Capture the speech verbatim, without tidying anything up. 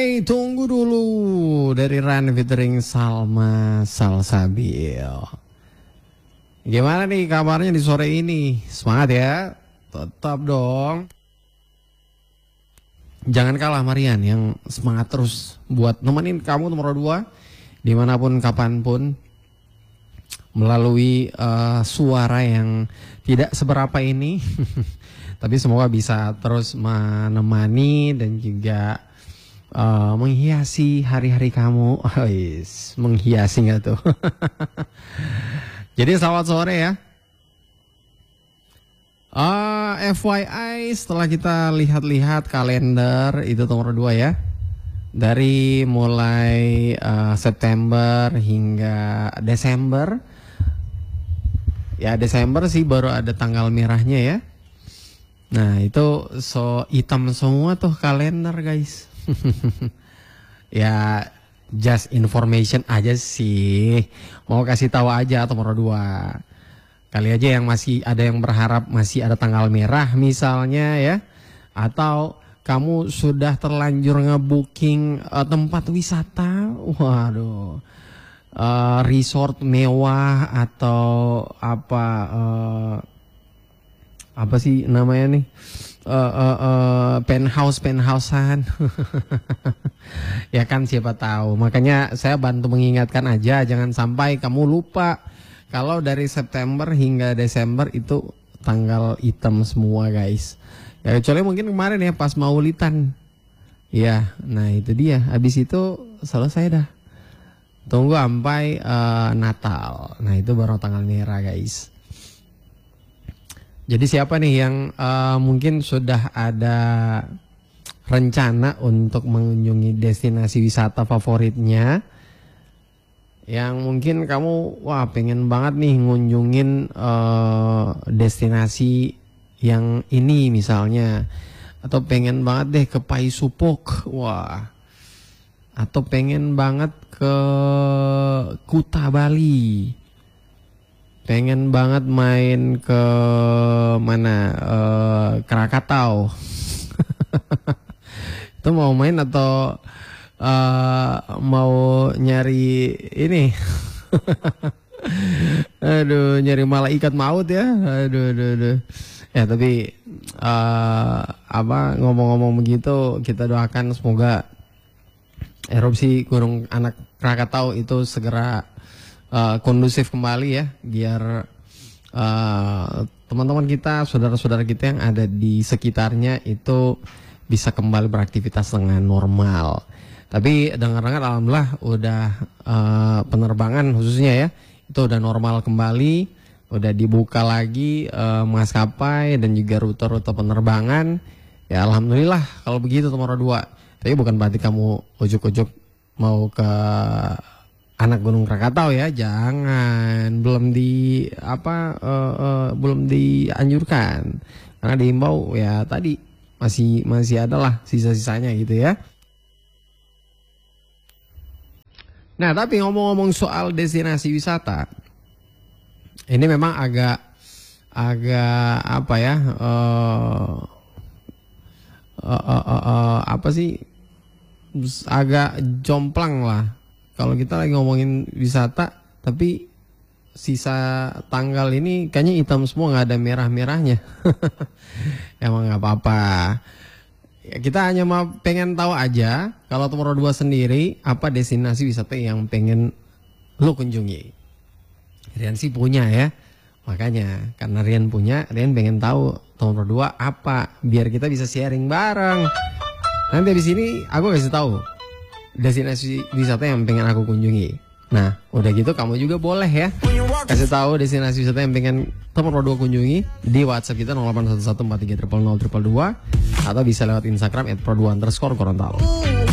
Hey, tunggu dulu. Dari Run featuring Salma Salsabil. Gimana nih kabarnya di sore ini? Semangat ya. Tetap dong. Jangan kalah Marian yang semangat terus buat nemenin kamu nomor dua dimanapun kapanpun melalui uh, suara yang tidak seberapa ini. Tapi semoga bisa terus menemani dan juga uh, menghiasi hari-hari kamu. Oh, yes. Menghiasi nggak tuh? Jadi selamat sore ya. Uh, F Y I setelah kita lihat-lihat kalender itu nomor dua ya. Dari mulai uh, September hingga Desember. Ya Desember sih baru ada tanggal merahnya ya. Nah itu so hitam semua tuh kalender guys. Ya just information aja sih. Mau kasih tahu aja nomor dua. Kali aja yang masih ada yang berharap masih ada tanggal merah misalnya ya. Atau kamu sudah terlanjur ngebooking uh, tempat wisata. Waduh. Uh, resort mewah atau apa uh, apa sih namanya nih uh, uh, uh, penthouse penthousean. Ya kan siapa tahu, makanya saya bantu mengingatkan aja jangan sampai kamu lupa kalau dari September hingga Desember itu tanggal hitam semua guys ya, kecuali mungkin kemarin ya pas Maulidan ya. Nah itu dia, habis itu selesai dah, tunggu sampai uh, Natal. Nah itu baru tanggal merah guys. Jadi siapa nih yang uh, mungkin sudah ada rencana untuk mengunjungi destinasi wisata favoritnya, yang mungkin kamu wah pengen banget nih ngunjungin uh, destinasi yang ini misalnya, atau pengen banget deh ke Paisupok, wah, atau pengen banget ke Kuta Bali, pengen banget main ke mana uh, Krakatau. Itu mau main atau uh, mau nyari ini? Aduh, nyari malaikat maut ya. Aduh, aduh, aduh. Ya tapi uh, apa ngomong-ngomong begitu, kita doakan semoga erupsi Gunung Anak Krakatau itu segera Uh, kondusif kembali ya, biar uh, teman-teman kita, saudara-saudara kita yang ada di sekitarnya itu bisa kembali beraktivitas dengan normal. Tapi dengar-dengar alhamdulillah udah uh, penerbangan khususnya ya, itu udah normal kembali, udah dibuka lagi uh, maskapai dan juga rute-rute penerbangan. Ya alhamdulillah kalau begitu nomor dua. Tapi bukan berarti kamu ujuk-ujuk mau ke Anak Gunung Krakatau ya, jangan, belum di apa uh, uh, belum dianjurkan karena diimbau ya tadi masih masih ada lah sisa-sisanya gitu ya. Nah tapi ngomong-ngomong soal destinasi wisata, ini memang agak agak apa ya uh, uh, uh, uh, uh, apa sih agak jomplang lah. Kalau kita lagi ngomongin wisata, tapi sisa tanggal ini kayaknya hitam semua, nggak ada merah-merahnya. Emang nggak apa-apa. Ya, kita hanya mau pengen tahu aja, kalau nomor dua sendiri, apa destinasi wisata yang pengen lo kunjungi. Rian sih punya ya. Makanya, karena Rian punya, Rian pengen tahu nomor dua apa, biar kita bisa sharing bareng. Nanti di sini aku kasih tahu destinasi wisata yang pengen aku kunjungi. Nah, udah gitu kamu juga boleh ya kasih tahu destinasi wisata yang pengen nomor dua kunjungi di WhatsApp kita nol delapan satu satu empat tiga nol nol nol dua dua dua atau bisa lewat Instagram et pro dua underscore Gorontalo.